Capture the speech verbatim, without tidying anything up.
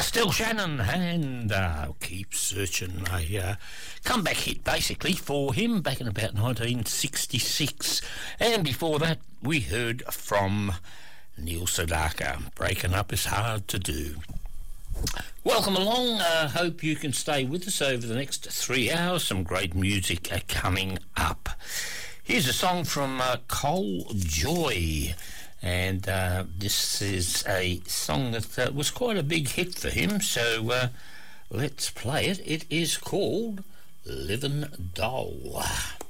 Still Shannon and uh, Keep Searching, a uh, comeback hit basically for him back in about nineteen sixty-six. And before that we heard from Neil Sedaka, Breaking Up Is Hard to Do. Welcome along. I uh, hope you can stay with us over the next three hours. Some great music uh, coming up. Here's a song from uh, Cole Joy. And uh, this is a song that uh, was quite a big hit for him, so uh, let's play it. It is called Livin' Doll.